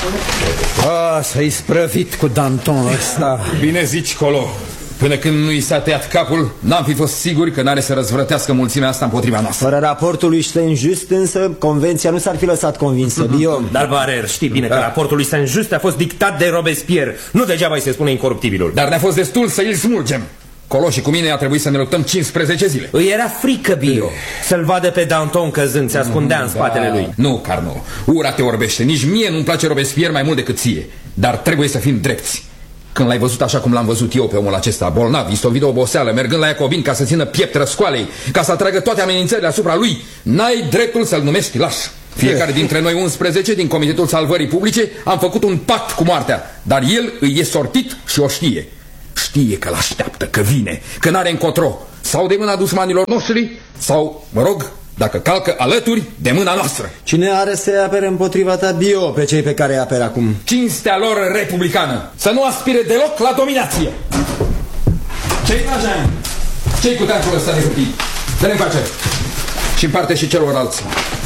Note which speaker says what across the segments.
Speaker 1: S-a isprăvit cu Danton ăsta.
Speaker 2: Bine zici, Colo. Până când nu i s-a tăiat capul, n-am fi fost siguri că n-are să răzvrătească mulțimea asta împotriva noastră.
Speaker 3: Fără raportul lui Saint-Just, însă, convenția nu s-ar fi lăsat convinsă, Bio.
Speaker 4: Dar, Barer, știi bine că raportul lui Saint-Just a fost dictat de Robespierre. Nu degeaba îi se spune incoruptibilul.
Speaker 2: Dar ne-a fost destul să îl smulgem. Colo și cu mine a trebuit să ne luptăm 15 zile.
Speaker 4: Îi era frică, Bio, să-l vadă pe Danton căzând, se ascundea în spatele lui.
Speaker 2: Nu, Carnot, ura te orbește. Nici mie nu-mi place Robespierre mai mult decât ție. Dar trebuie să fim drepți. Când l-ai văzut așa cum l-am văzut eu pe omul acesta, bolnav, istovit de oboseală, mergând la Iacobin ca să țină piept răscoalei, ca să atragă toate amenințările asupra lui, n-ai dreptul să-l numești laș. Fiecare dintre noi 11 din Comitetul Salvării Publice am făcut un pact cu moartea, dar el îi e sortit și o știe. Știe că l-așteaptă, că vine, că n-are încotro, sau de mâna dușmanilor noștri, sau, mă rog, dacă calcă alături, de mâna noastră.
Speaker 3: Cine are să-i apere împotriva ta, Bio, pe cei pe care îi apere acum?
Speaker 2: Cinstea lor republicană, să nu aspire deloc la dominație. Ce-i, Ajan? Ce-i cu tancul ăsta de hârtii? Dă-le încoace. Și împarte și celorlalți.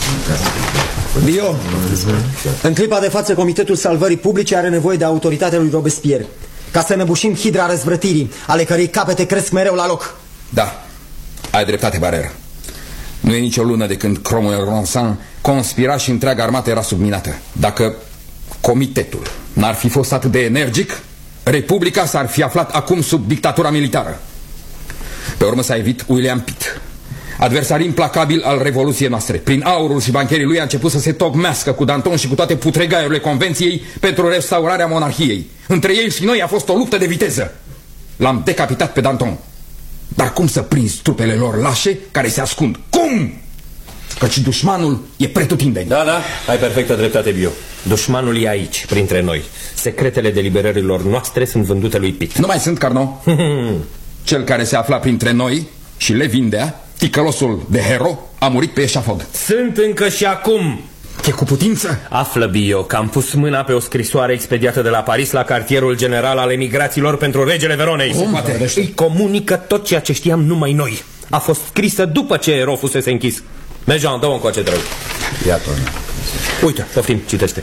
Speaker 3: Bio, în clipa de față, Comitetul Salvării Publice are nevoie de autoritatea lui Robespierre, ca să năbușim hidra răzvrătirii, ale cărei capete cresc mereu la loc.
Speaker 2: Da, ai dreptate, Barer. Nu e nicio lună de când Cromwell Ronsan conspira și întreaga armată era subminată. Dacă comitetul n-ar fi fost atât de energic, Republica s-ar fi aflat acum sub dictatura militară. Pe urmă s-a evit William Pitt, adversar implacabil al revoluției noastre. Prin aurul și bancherii lui a început să se tocmească cu Danton și cu toate putregaiurile convenției pentru restaurarea monarhiei. Între ei și noi a fost o luptă de viteză. L-am decapitat pe Danton. Dar cum să prinzi trupele lor lașe care se ascund? Cum? Căci dușmanul e pretutindeni.
Speaker 4: Da, ai perfectă dreptate, Bio. Dușmanul e aici, printre noi. Secretele deliberărilor noastre sunt vândute lui Pitt.
Speaker 2: Nu mai sunt, Carnot? Cel care se afla printre noi și le vindea, ticălosul de Hero, a murit pe eșafod.
Speaker 4: Sunt încă și acum.
Speaker 2: E cu putință?
Speaker 4: Află, Bio, că am pus mâna pe o scrisoare expediată de la Paris la cartierul general al emigraților pentru regele Veronei. Îi comunică tot ceea ce știam numai noi. A fost scrisă după ce Hero fusese închis. Mergeam, dă-o încoace, drăgu.
Speaker 2: Iată.
Speaker 4: Uite, poftim, citește.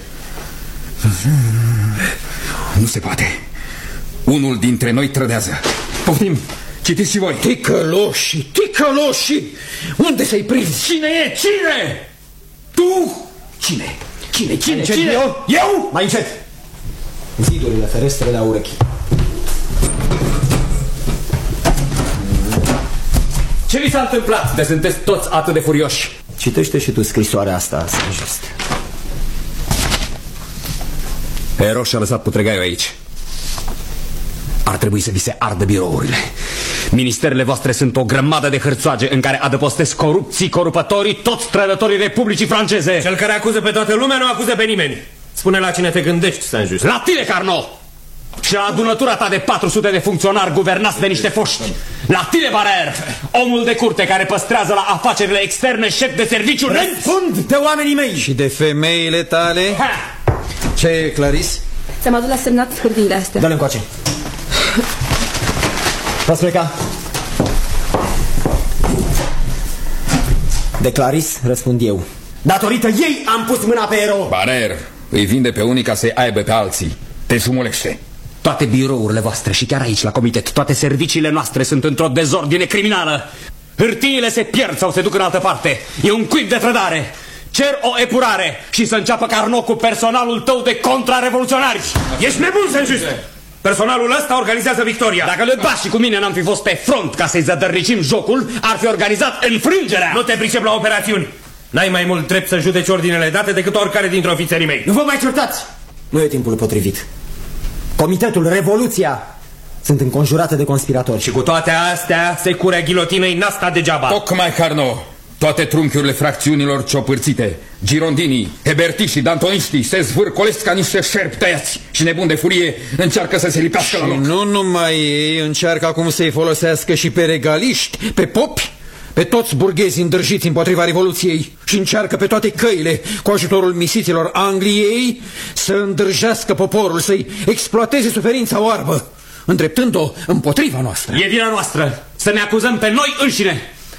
Speaker 2: Nu se poate. Unul dintre noi trădează. Poftim, citiți și voi.
Speaker 1: Ticăloșii! Unde să-i prinzi?
Speaker 2: Cine e? Cine? Tu? Cine? Cine? Eu?
Speaker 3: Mai încet! Zidurile, ferestrele au urechi.
Speaker 2: Ce vi s-a întâmplat de sunteți toți atât de furioși?
Speaker 3: Citește și tu scrisoarea asta, Saint-Just.
Speaker 2: Hero și-a lăsat putregaiul aici. Ar trebui să vi se ardă birourile. Ministerele voastre sunt o grămadă de hârțoage în care adăpostesc corupții, corupătorii, toți trădătorii Republicii franceze.
Speaker 4: Cel care acuză pe toată lumea nu acuză pe nimeni. Spune la cine te gândești, Saint-Just.
Speaker 2: La tine, Carnot! Și la adunătura ta de 400 de funcționari guvernați de niște foști. La tine, Barer, omul de curte care păstrează la afacerile externe șef de serviciu.
Speaker 3: Răspund de oamenii mei!
Speaker 1: Și de femeile tale? Ce e, Clarice?
Speaker 5: Ți-am adus la semnat hârtiile astea.
Speaker 3: Dă-le încoace. Poți pleca? De Clarice răspund eu. Datorită ei am pus mâna pe Hero.
Speaker 2: Barer îi vinde pe unii ca să-i aibă pe alții. Te sumulește.
Speaker 6: Toate birourile voastre și chiar aici la comitet, toate serviciile noastre sunt într-o dezordine criminală. Hârtiile se pierd sau se duc în altă parte. E un cuib de trădare. Cer o epurare și să înceapă Carnot cu personalul tău de contrarevoluționari.
Speaker 4: Ești nebun, Saint-Just! Personalul ăsta organizează victoria.
Speaker 6: Dacă lui Baș și cu mine n-am fi fost pe front ca să-i zădărnicim jocul, ar fi organizat înfrângerea.
Speaker 4: Nu te pricep la operațiuni. N-ai mai mult drept să judeci ordinele date decât oricare dintre ofițerii mei.
Speaker 3: Nu vă mai certați! Nu e timpul potrivit. Comitetul, Revoluția sunt înconjurate de conspiratori.
Speaker 4: Și cu toate astea, securea ghilotinei n-a stat degeaba.
Speaker 2: Tocmai, Carnot. Toate trunchiurile fracțiunilor ciopârțite, girondinii, hebertiștii, dantoniștii se zvârcolesc ca niște șerpi tăiați și nebuni de furie încearcă să se lipească la loc.
Speaker 1: Nu numai ei, încearcă acum să-i folosească și pe regaliști, pe popi, pe toți burghezii îndrăjiți împotriva Revoluției și încearcă pe toate căile, cu ajutorul misiților Angliei, să îndrăjească poporul, să-i exploateze suferința oarbă, îndreptând-o împotriva noastră.
Speaker 6: E vina noastră să ne acuzăm pe noi înșine.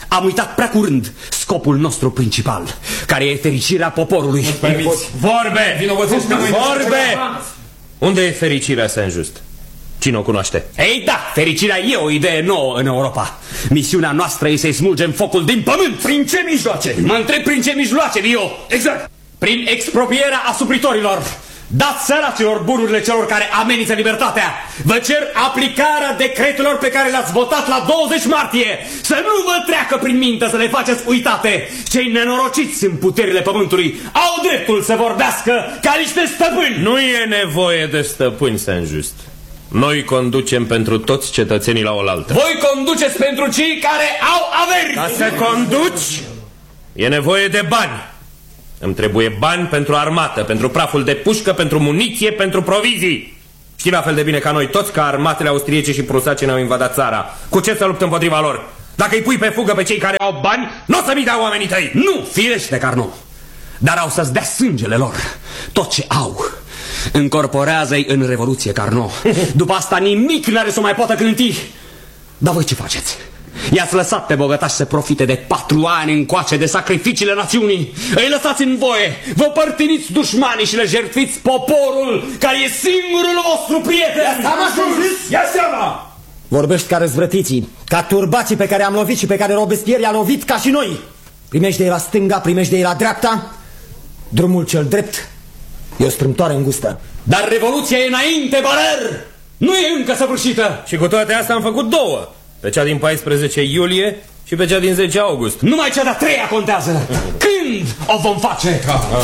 Speaker 6: Am uitat prea curând scopul nostru principal, care e fericirea poporului.
Speaker 4: Vorbe! Vorbe! Unde e fericirea, Saint-Just? Cine o cunoaște?
Speaker 6: Ei da, fericirea e o idee nouă în Europa. Misiunea noastră e să-i smulgem focul din pământ. Prin ce mijloace? Mă întreb prin ce mijloace, Vio. Exact. Prin expropierea asupritorilor. Dați săracilor bunurile celor care amenință libertatea. Vă cer aplicarea decretelor pe care le-ați votat la 20 martie. Să nu vă treacă prin minte să le faceți uitate. Cei nenorociți în puterile pământului au dreptul să vorbească ca niște stăpâni.
Speaker 4: Nu e nevoie de stăpâni, Saint-Just. Noi conducem pentru toți cetățenii la oaltă.
Speaker 6: Voi conduceți pentru cei care au averi.
Speaker 4: Ca să conduci, e nevoie de bani. Îmi trebuie bani pentru armată, pentru praful de pușcă, pentru muniție, pentru provizii. Știi la fel de bine ca noi toți că armatele austriece și prusace ne-au invadat țara. Cu ce să luptăm împotriva lor? Dacă îi pui pe fugă pe cei care au bani, nu o să-mi dea oamenii tăi.
Speaker 6: Nu, firește, Carnot. Dar au să-ți dea sângele lor. Tot ce au. Încorporează-i în Revoluție, Carnot. După asta nimic n-are să mai poată clinti. Dar voi ce faceți? I-ați lăsat pe bogătași să profite de 4 ani încoace de sacrificiile națiunii. Îi lăsați în voie. Vă părtiniți dușmanii și le jertfiți poporul, care e singurul vostru prieten.
Speaker 3: Ia seama! Vorbești ca răzvrătiții, ca turbații pe care am lovit și pe care Robespierre i-a lovit ca și noi. Primești de ei la stânga, primești de ei la dreapta. Drumul cel drept e o strâmtoare îngustă.
Speaker 6: Dar revoluția e înainte, Barer! Nu e încă săvârșită.
Speaker 4: Și cu toate astea am făcut 2. Pe cea din 14 iulie și pe cea din 10 august.
Speaker 6: Numai cea de-a 3-a contează. Când o vom face?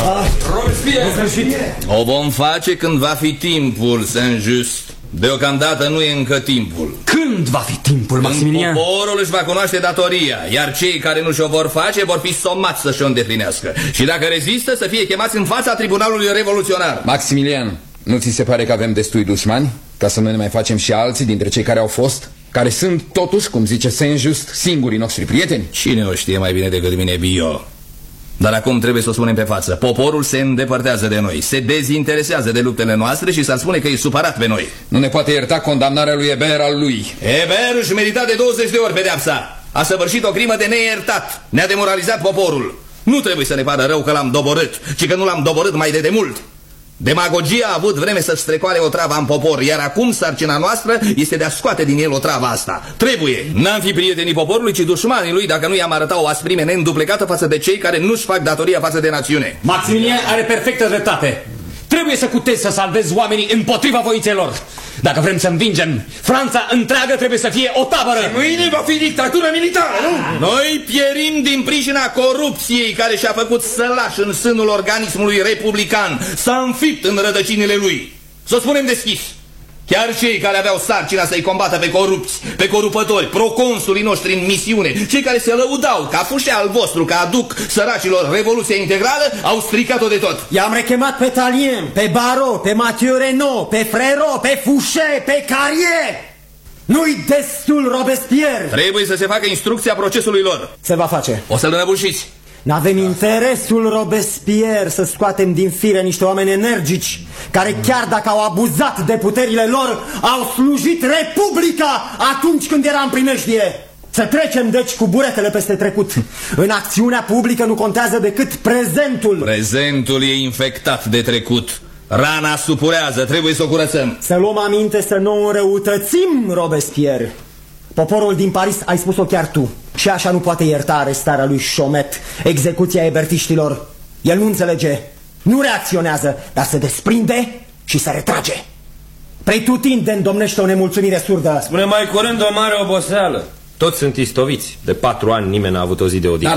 Speaker 7: O vom face când va fi timpul, Saint-Just. Deocamdată nu e încă timpul.
Speaker 6: Când va fi timpul, Maximilien?
Speaker 7: Poporul își va cunoaște datoria, iar cei care nu și-o vor face vor fi somați să și-o îndeplinească. Și dacă rezistă, să fie chemați în fața tribunalului revoluționar.
Speaker 2: Maximilian, nu ți se pare că avem destui dușmani? Ca să nu ne mai facem și alții dintre cei care au fost? Care sunt totuși, cum zice Saint-Just, singurii noștri prieteni?
Speaker 7: Cine o știe mai bine decât mine, Bio? Dar acum trebuie să o spunem pe față. Poporul se îndepărtează de noi, se dezinteresează de luptele noastre și s-ar spune că e supărat pe noi.
Speaker 2: Nu ne poate ierta condamnarea lui Hébert al lui.
Speaker 7: Hébert își merita de 20 de ori pedeapsa. A săvârșit o crimă de neiertat. Ne-a demoralizat poporul. Nu trebuie să ne pară rău că l-am doborât, ci că nu l-am doborât mai de demult. Demagogia a avut vreme să strecoare o travă în popor, iar acum sarcina noastră este de a scoate din el o travă asta. Trebuie. N-am fi prietenii poporului, ci dușmanii lui, dacă nu i-am arătat o asprime neînduplecată față de cei care nu-și fac datoria față de națiune.
Speaker 6: Maximilien are perfectă dreptate. Trebuie să cutezi să salvezi oamenii împotriva voințelor. Dacă vrem să învingem, Franța întreagă trebuie să fie o tabără.
Speaker 7: Și mâine va fi dictatură militară, nu? Noi pierim din pricina corupției care și-a făcut sălaș în sânul organismului republican. S-a înfipt în rădăcinile lui. Să o spunem deschis. Chiar cei care aveau sarcina să-i combată pe corupți, pe corupători, proconsulii noștri în misiune, cei care se lăudau ca Fouché al vostru, că aduc săracilor revoluția integrală, au stricat-o de tot.
Speaker 3: I-am rechemat pe Talien, pe Barrot, pe Mathieu Renaud, pe Frérot, pe Fouché, pe Carrier. Nu-i destul, Robespierre.
Speaker 7: Trebuie să se facă instrucția procesului lor.
Speaker 3: Se va face.
Speaker 7: O să-l înăbușiți.
Speaker 3: N-avem interesul, Robespierre, să scoatem din fire niște oameni energici, care chiar dacă au abuzat de puterile lor, au slujit Republica atunci când era în primejdie. Să trecem, deci, cu buretele peste trecut. În acțiunea publică nu contează decât prezentul.
Speaker 7: Prezentul e infectat de trecut. Rana supurează, trebuie să o curățăm.
Speaker 3: Să luăm aminte să nu înrăutățim, Robespierre. Poporul din Paris, ai spus-o chiar tu, și așa nu poate ierta arestarea lui Chomet, execuția ebertiștilor. El nu înțelege, nu reacționează, dar se desprinde și se retrage. Pretutindeni domnește o nemulțumire surdă.
Speaker 4: Spune mai curând o mare oboseală. Toți sunt istoviți. De 4 ani nimeni n-a avut o zi de odihnă.
Speaker 2: Dar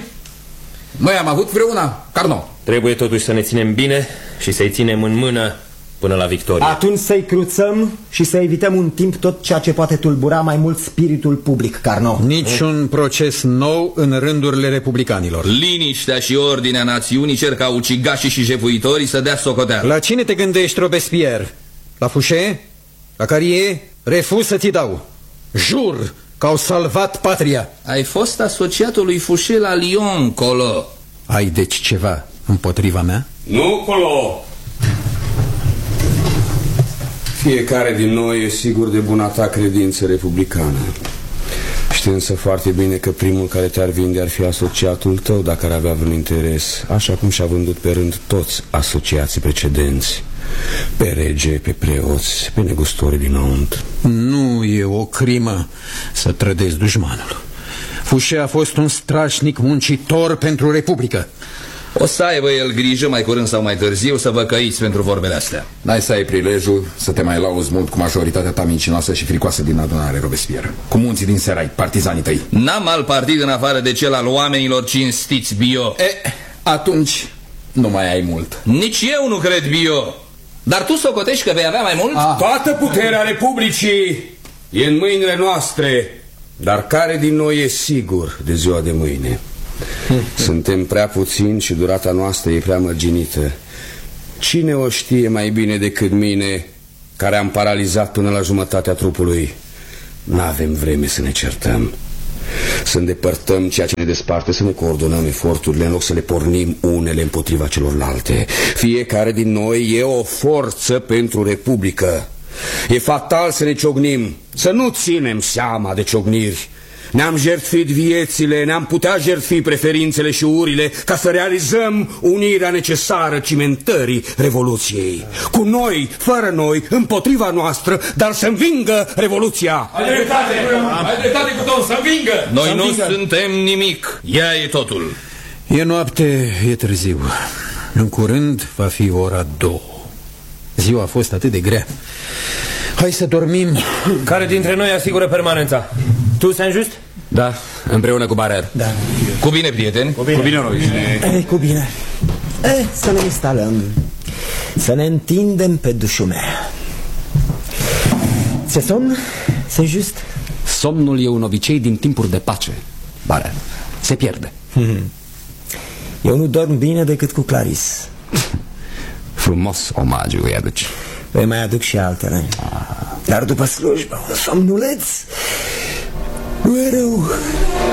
Speaker 2: noi am avut vreuna, Carnot.
Speaker 4: Trebuie totuși să ne ținem bine și să-i ținem în mână până la victorie.
Speaker 3: Atunci să-i cruțăm și să evităm un timp tot ceea ce poate tulbura mai mult spiritul public, Carnot.
Speaker 1: Niciun proces nou în rândurile republicanilor.
Speaker 7: Liniștea și ordinea națiunii cer ca ucigașii și jefuitorii să dea socoteală.
Speaker 1: La cine te gândești, Robespierre? La Fouché? La Carrier? Refuz să ți dau. Jur că au salvat patria.
Speaker 7: Ai fost asociatul lui Fouché la Lyon, Colo.
Speaker 1: Ai deci ceva împotriva mea?
Speaker 8: Nu, Colo. Fiecare din noi e sigur de buna ta credință republicană. Știi însă foarte bine că primul care te-ar vinde ar fi asociatul tău dacă ar avea vreun interes, așa cum și-a vândut pe rând toți asociații precedenți. Pe rege, pe preoți, pe negustori dinăuntru.
Speaker 1: Nu e o crimă să trădezi dușmanul. Fouché a fost un strașnic muncitor pentru Republică.
Speaker 7: O să aibă el grijă mai curând sau mai târziu să vă căiți pentru vorbele astea.
Speaker 2: N-ai să ai prilejul să te mai lauzi mult cu majoritatea ta mincinoasă și fricoasă din adunare, Robespierre. Cu munții din Serai, partizanii tăi.
Speaker 7: N-am alt partid în afară de cel al oamenilor cinstiți, Bio.
Speaker 2: Atunci nu mai ai mult.
Speaker 7: Nici eu nu cred, Bio. Dar tu socotești că vei avea mai mult?
Speaker 8: Toată puterea Republicii e în mâinile noastre. Dar care din noi e sigur de ziua de mâine? Suntem prea puțini și durata noastră e prea mărginită. Cine o știe mai bine decât mine, care am paralizat până la jumătatea trupului? N-avem vreme să ne certăm. Să îndepărtăm ceea ce ne desparte, să ne coordonăm eforturile în loc să le pornim unele împotriva celorlalte. Fiecare din noi e o forță pentru Republică. E fatal să ne ciocnim, să nu ținem seama de ciocniri. Ne-am jertfit viețile, ne-am putea jertfi preferințele și urile ca să realizăm unirea necesară cimentării Revoluției. Cu noi, fără noi, împotriva noastră, dar să învingă Revoluția.
Speaker 7: Ai dreptate cu Tom, să învingă! Noi nu suntem nimic, ea e totul.
Speaker 1: E noapte, e târziu. În curând va fi ora 2. Ziua a fost atât de grea. Hai să dormim.
Speaker 4: Care dintre noi asigură permanența? Tu, Saint-Just?
Speaker 6: Da, împreună cu Barère.
Speaker 3: Da.
Speaker 7: Cu bine, prieteni.
Speaker 6: Cu bine, noi.
Speaker 3: Cu bine. Să ne instalăm. Să ne întindem pe dușume. Se somn? Saint-Just?
Speaker 6: Somnul e un obicei din timpuri de pace, Barère. Se pierde.
Speaker 3: Eu nu dorm bine decât cu Clarisse.
Speaker 6: Frumos omagiu îi aduci.
Speaker 3: Îi mai aduc și altele. Dar după slujbă, un somnuleț nu e rău.